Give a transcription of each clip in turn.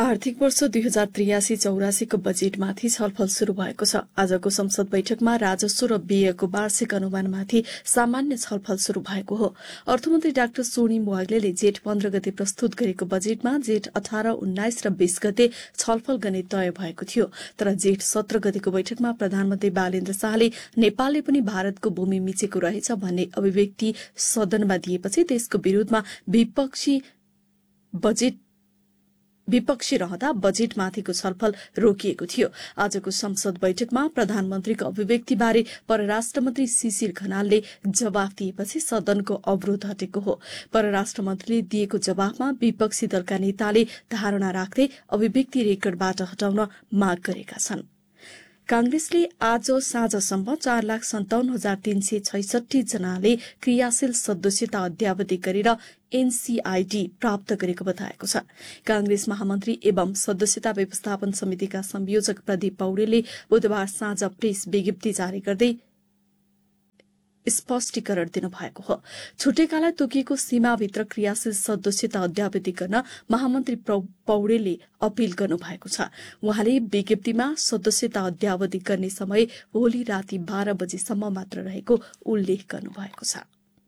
आर्थिक वर्ष 2083-84 को बजेटमाथि छलफल शुरू भएको छ। आजको संसद बैठकमा राजस्व र व्ययको वार्षिक अनुमानमाथि सामान्य छलफल शुरू भएको हो। अर्थमन्त्री डाक्टर स्वर्णिम वाग्लेले जेठ 15 गते प्रस्तुत गरेको बजेटमा जेठ 18, 19 र 20 गते छलफल गर्ने तय भएको थियो। तर जेठ 17 गतेको बैठकमा प्रधानमन्त्री बालेन्द्र शाहले नेपालले पनि भारतको भूमि मिचेको रहेछ भन्ने अभिव्यक्ति सदनमा दिएपछि त्यसको विरोधमा विपक्षी रहँदा बजेटमाथिको छलफल रोकिएको थियो। आजको संसद बैठकमा प्रधानमन्त्रीको अभिव्यक्तिबारे परराष्ट्र मन्त्री शिशिर खनालले जवाफ दिएपछि सदनको अवरोध हटेको हो। परराष्ट्र मन्त्रीले दिएको जवाफमा विपक्षी दलका नेताले धारणा राख्दै अभिव्यक्ति रेकर्डबाट हटाउन माग गरेका छन्। कांग्रेसले आज साँझसम्म 4,57,366 जनाले क्रियाशील सदस्यता अद्यावधि गरेर एनसीआईडी प्राप्त गरेको बताएको छ। कांग्रेस महामन्त्री एवं सदस्यता व्यवस्थापन समितिका संयोजक प्रदीप पौडेलले बुधबार साँझ प्रेस विज्ञप्ति जारी गर्दै स्पष्टीकरण दिनुभएको हो। छुटेकालाई तोकिएको सीमाभित्र क्रियाशील सदस्यता अद्यावधि गर्न महामन्त्री पौडेलले अपील गर्नुभएको छ। उहाँले विज्ञप्तिमा सदस्यता अद्यावधि गर्ने समय भोलि राति 12 बजेसम्म मात्र रहेको उल्लेख गर्नुभएको छ।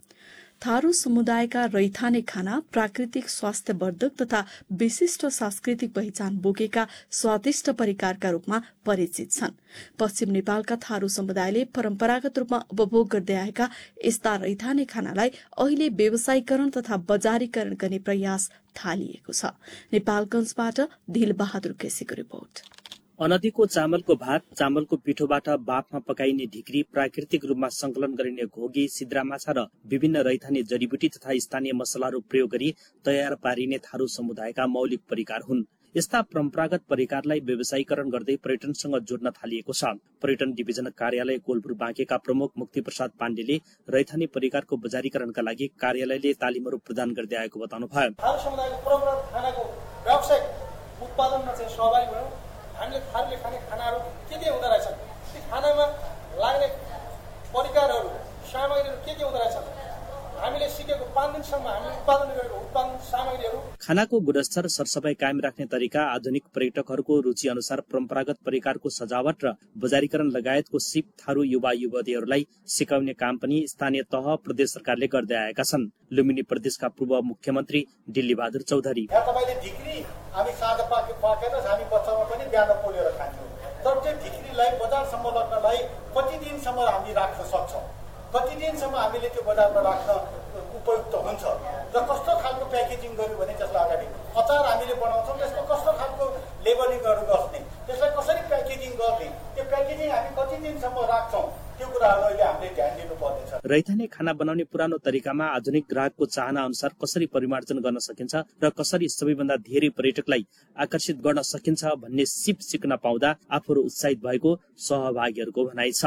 थारू समुदायका रैथाने खाना प्राकृतिक स्वास्थ्यवर्धक तथा विशिष्ट सांस्कृतिक पहिचान बोकेका स्वादिष्ट परिकारका रूपमा परिचित छन्। पश्चिम नेपालका थारू समुदायले परम्परागत रूपमा उपभोग गर्दै आएका यस्ता रैथाने खानालाई अहिले व्यवसायीकरण तथा बजारीकरण गर्ने प्रयास थालिएको छ। नेपालगञ्जबाट दिलबहादुर केसीको रिपोर्ट। अनदीको चामलको भात, चामलको पिठोबाट बाफमा पकाइने ढिक्री, प्राकृतिक रूपमा संकलन गरिने घोगी, सिद्रा माछा र विभिन्न रैथाने जडीबुटी तथा स्थानीय मसलाहरू प्रयोग गरी तयार पारिने थारू समुदायका मौलिक परिकार हुन्। यस्ता परम्परागत परिकारलाई व्यवसायीकरण गर्दै पर्यटनसँग जोड्न थालिएको छ। पर्यटन डिभिजन कार्यालय कोलपुर बाँकेका प्रमुख मुक्ति प्रसाद पाण्डेले रैथाने परिकारको बजारीकरणका लागि कार्यालयले तालिमहरू प्रदान गर्दै आएको बताउनुभयो। थारू समुदायको परम्परागत खानाको व्यावसायिक उत्पादनमा चाहिँ सहभागी भयौँ। हामीले थारूले खाने खानाहरू के हुँदो रहेछन्, ती खानामा लाग्ने परिकारहरू, सामग्रीहरू के हुँदो रहेछन्, हामीले सिकेको 5 दिनसम्म हामीले उत्पादन गरेको उत्पादन सामग्रीहरू। खानाको गुणस्तर, सरसफाई कायम राख्ने तरिका, आधुनिक पर्यटकहरूको रुचि अनुसार परम्परागत परिकारको सजावट र बजारीकरण लगायतको सिप थारू युवा युवतीहरूलाई सिकाउने काम पनि स्थानीय तह प्रदेश सरकारले गर्दै आएका छन्। लुम्बिनी प्रदेशका पूर्व मुख्यमन्त्री दिल्लीबहादुर चौधरी। तपाईले ढिक्री हामी साँझ पाकेर हामी बच्चामा पनि बिहान पोलेर खान्छौँ। तर त्यो ढिक्रीलाई बजारसम्म लग्नलाई कति दिनसम्म हामी राख्न सक्छौँ, कति दिनसम्म हामीले त्यो बजारमा राख्न उपयुक्त हुन्छ र कस्तो खालको प्याकेजिङ गर्यो भने त्यसलाई अगाडि अचार हामीले बनाउँछौँ, त्यसको कस्तो खालको लेबलिङहरू गर्ने, त्यसलाई कसरी प्याकेजिङ गर्ने, त्यो प्याकेजिङ हामी कति दिनसम्म राख्छौँ, त्यो कुराहरू अहिले हामीले ध्यान दिनुपर्नेछ। रैथाने खाना बनाउने पुरानो तरिकामा आधुनिक ग्राहकको चाहना अनुसार कसरी परिमार्जन गर्न सकिन्छ र कसरी सबैभन्दा धेरै पर्यटकलाई आकर्षित गर्न सकिन्छ भन्ने सिप सिक्न पाउँदा आफूहरू उत्साहित भएको सहभागीहरूको भनाइ छ।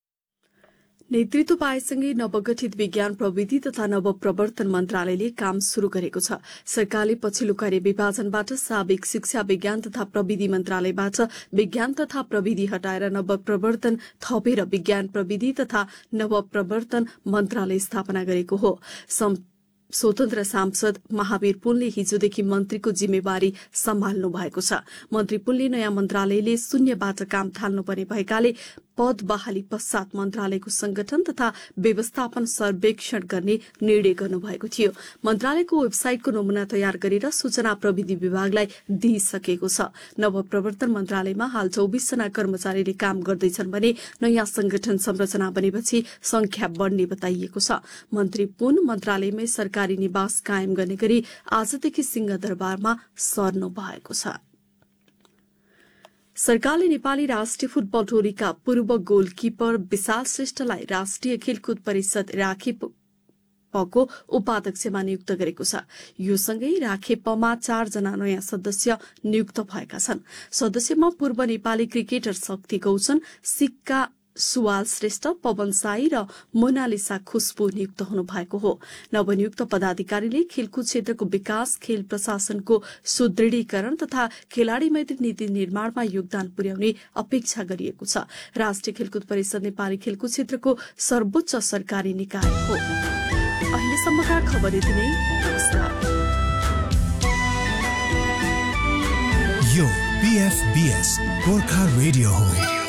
नेतृत्व पाएसँगै नवगठित विज्ञान प्रविधि तथा नवप्रवर्तन मन्त्रालयले काम शुरू गरेको छ। सरकारले पछिल्लो कार्य विभाजनबाट साविक शिक्षा विज्ञान तथा प्रविधि मन्त्रालयबाट विज्ञान तथा प्रविधि हटाएर नवप्रवर्तन थपेर विज्ञान प्रविधि तथा नवप्रवर्तन मन्त्रालय स्थापना गरेको हो। स्वतन्त्र सांसद महावीर पुनले हिजोदेखि मन्त्रीको जिम्मेवारी सम्हाल्नु भएको छ। मन्त्री पुनले नयाँ मन्त्रालयले शून्यबाट काम थाल्नुपर्ने भएकाले पद बहाली पश्चात मन्त्रालयको संगठन तथा व्यवस्थापन सर्वेक्षण गर्ने निर्णय गर्नुभएको थियो। मन्त्रालयको वेबसाइटको नमूना तयार गरेर सूचना प्रविधि विभागलाई दिइसकेको छ। नवप्रवर्तन मन्त्रालयमा हाल 24 जना कर्मचारीले काम गर्दैछन् भने नयाँ संगठन संरचना बनेपछि संख्या बढ्ने बताइएको छ। मन्त्री पुन मन्त्रालयमै सरकारी निवास कायम गर्ने गरी आजदेखि सिंहदरबारमा सर्नु भएको छ। सरकारले नेपाली राष्ट्रिय फुटबल टोलीका पूर्व गोलकिपर विशाल श्रेष्ठलाई राष्ट्रिय खेलकुद परिषद राखेपको उपाध्यक्षमा नियुक्त गरेको छ। यो सँगै राखेपमा 4 जना नयाँ सदस्य नियुक्त भएका छन्। सदस्यमा पूर्व नेपाली क्रिकेटर शक्ति गौचन, सिक्का सुवाल श्रेष्ठ, पवन साई र मोनालिसा खुशबु नियुक्त हुनु भएको हो। नवनियुक्त पदाधिकारीले खेलकुद क्षेत्रको विकास, खेल प्रशासनको सुदृढीकरण तथा खेलाड़ी मैत्री नीति निर्माणमा योगदान पुर्याउने अपेक्षा गरिएको छ। राष्ट्रिय खेलकुद परिषद नेपाली खेलकुद क्षेत्रको सर्वोच्च सरकारी निकाय हो। अहिलेसम्मका खबर यति नै। नमस्कार। PFBS गोर्खा रेडियो हो।